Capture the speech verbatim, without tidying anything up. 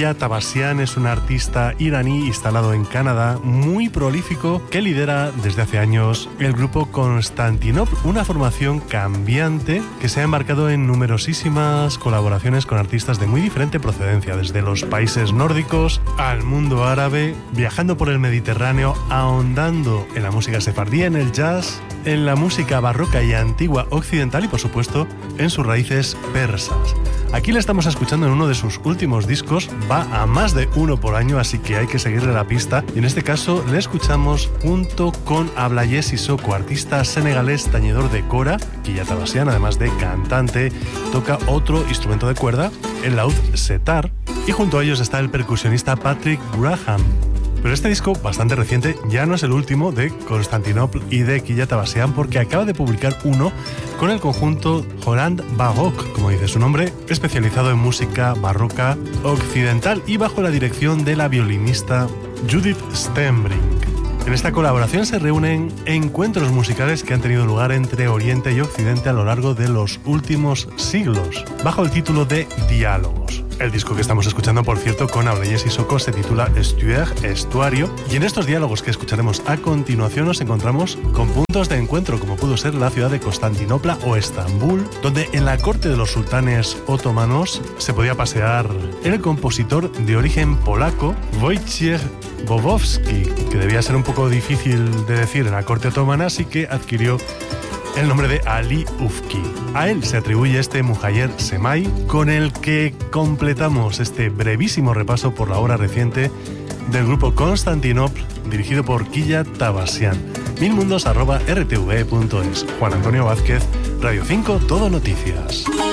Killa Tabasian es un artista iraní instalado en Canadá, muy prolífico, que lidera desde hace años el grupo Constantinople, una formación cambiante que se ha embarcado en numerosísimas colaboraciones con artistas de muy diferente procedencia, desde los países nórdicos al mundo árabe, viajando por el Mediterráneo, ahondando en la música sefardí, en el jazz, en la música barroca y antigua occidental y, por supuesto, en sus raíces persas. Aquí le estamos escuchando en uno de sus últimos discos, va a más de uno por año, así que hay que seguirle la pista. Y en este caso le escuchamos junto con Ablaye Sissoko, artista senegalés tañedor de kora. Killa Tabasian, además de cantante, toca otro instrumento de cuerda, el laúd setar, y junto a ellos está el percusionista Patrick Graham. Pero este disco, bastante reciente, ya no es el último de Constantinople y de Killa Tabasian, porque acaba de publicar uno con el conjunto Holland Baroque, como dice su nombre, especializado en música barroca occidental y bajo la dirección de la violinista Judith Stenbrink. En esta colaboración se reúnen encuentros musicales que han tenido lugar entre Oriente y Occidente a lo largo de los últimos siglos, bajo el título de Diálogos. El disco que estamos escuchando, por cierto, con Ablaye Sissoko, se titula Estuaire, Estuario, y en estos diálogos que escucharemos a continuación nos encontramos con puntos de encuentro como pudo ser la ciudad de Constantinopla o Estambul, donde en la corte de los sultanes otomanos se podía pasear el compositor de origen polaco Wojciech Bobowski, que debía ser un poco difícil de decir en la corte otomana, así que adquirió el nombre de Ali Ufki. A él se atribuye este Muhayer Semai, con el que completamos este brevísimo repaso por la obra reciente del grupo Constantinople, dirigido por Killa Tabasian. milmundos arroba r t v punto es. Juan Antonio Vázquez, Radio cinco, Todo Noticias.